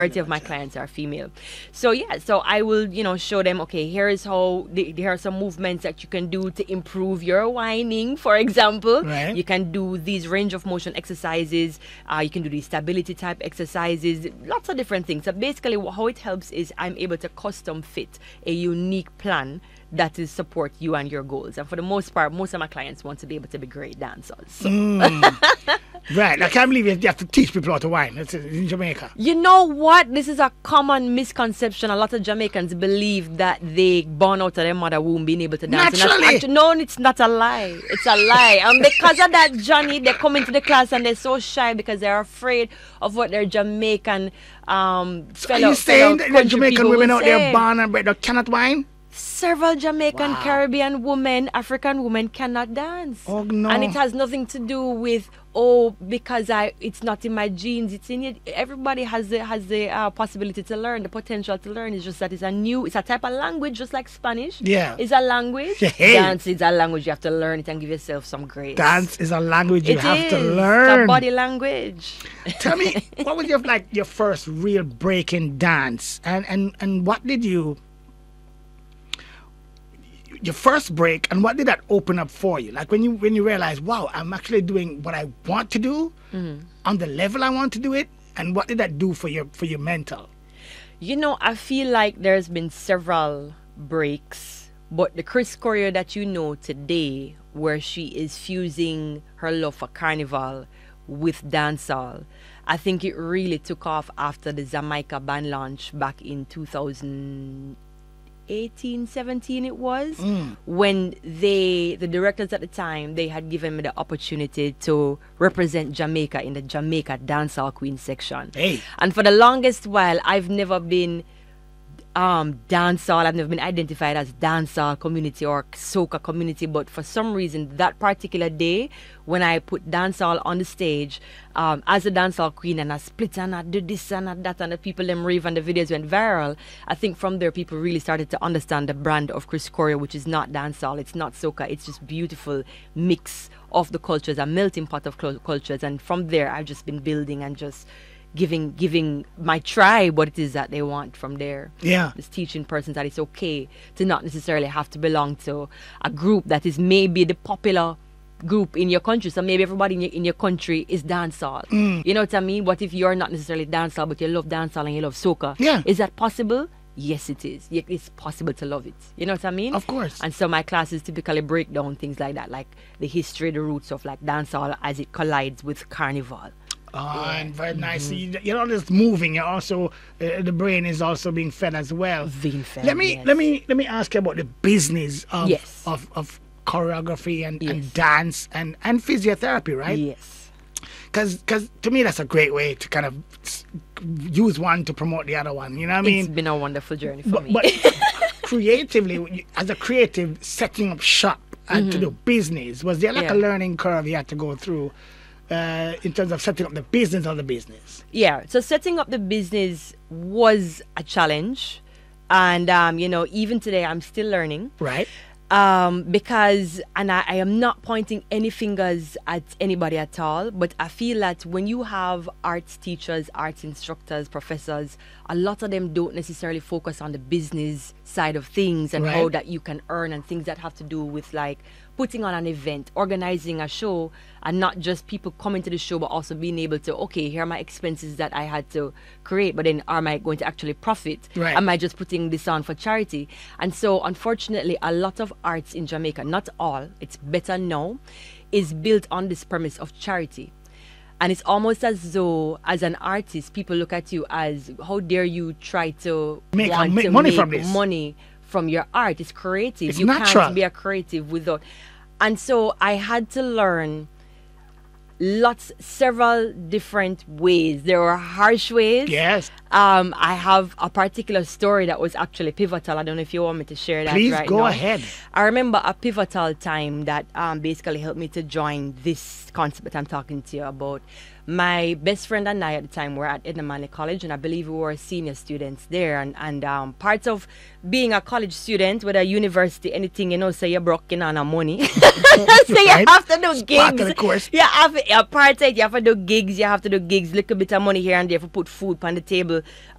majority of my clients are female. So yeah, so I will, show them, okay, here is how here are some movements that you can do to improve your whining, for example. Right. You can do these range of motion exercises. You can do these stability type exercises, lots of different things. So basically how it helps is I'm able to custom fit a unique plan that is support you and your goals. And for the most part, most of my clients want to be able to be great dancers. So. Right. I can't believe you have to teach people how to whine. It's in Jamaica. You know what? This is a common misconception. A lot of Jamaicans believe that they born out of their mother womb being able to dance. Naturally. No, it's not a lie. It's a lie. And because of that, Johnny, they come into the class and they're so shy because they're afraid of what their Jamaican Are you saying that Jamaican women out there born and bred that cannot whine? Several Jamaican, Caribbean women, African women cannot dance. Oh no! And it has nothing to do with because it's not in my genes. It's in it. Everybody has the possibility to learn, the potential to learn. It's just that it's a type of language, just like Spanish. Yeah, it's a language. Hey. Dance is a language. You have to learn it and give yourself some grace. Dance is a language you have to It's learn. a body language. Tell me, what was your first real breaking dance, and what did you? Your first break, and what did that open up for you? Like when you realize, wow, I'm actually doing what I want to do on the level I want to do it, and what did that do for your mental? I feel like there's been several breaks, but the Chris Corio that you know today, where she is fusing her love for carnival with dancehall, I think it really took off after the Jamaica band launch back in 2018, 17 it was, when the directors at the time, they had given me the opportunity to represent Jamaica in the Jamaica Dancehall Queen section. Hey. And for the longest while, I've never been dancehall. I've never been identified as dancehall community or soca community, but for some reason that particular day when I put dancehall on the stage as a dancehall queen, and I split and I did this and I that, and the people them rave and the videos went viral, I think from there people really started to understand the brand of Chris Corio, which is not dancehall, it's not soca, it's just beautiful mix of the cultures, a melting pot of cultures. And from there I've just been building and just giving my tribe what it is that they want from there. Yeah. Just teaching persons that it's okay to not necessarily have to belong to a group that is maybe the popular group in your country. So maybe everybody in your country is dancehall. You know what I mean? What if you're not necessarily dancehall, but you love dancehall and you love soca? Yeah. Is that possible? Yes, it is. It's possible to love it. You know what I mean? Of course. And so my classes typically break down things like that, like the history, the roots of like dancehall as it collides with carnival. And very nice. So you're not just moving. You're also the brain is also being fed as well. Being fed. Let me ask you about the business of Yes. of choreography and dance and physiotherapy, right? Yes. Because to me that's a great way to kind of use one to promote the other one. You know what I mean? It's been a wonderful journey for me. But creatively, as a creative, setting up shop and to do business, was there like a learning curve you had to go through? In terms of setting up the business of the business? Yeah, so setting up the business was a challenge. And, even today I'm still learning. Right. Because, and I am not pointing any fingers at anybody at all, but I feel that when you have arts teachers, arts instructors, professors, a lot of them don't necessarily focus on the business side of things and how that you can earn and things that have to do with like putting on an event, organizing a show, and not just people coming to the show, but also being able to, okay, here are my expenses that I had to create, but then am I going to actually profit? Right. Am I just putting this on for charity? And so, unfortunately, a lot of arts in Jamaica, not all, it's better now, is built on this premise of charity. And it's almost as though, as an artist, people look at you as, how dare you try to make money from this? Money from your art. It's creative. It's you natural. can't be a creative without. And so I had to learn several different ways. There were harsh ways. Yes. I have a particular story that was actually pivotal. I don't know if you want me to share that. Please right go now. ahead. I remember a pivotal time that basically helped me to join this concept that I'm talking to you about. My best friend and I at the time were at Edna Manley College, and I believe we were senior students there. And parts of being a college student, whether university, anything, so you're broken on money. So you have to do gigs. Part of the course. You have to, apart it, you have to do gigs, little bit of money here and there for put food on the table people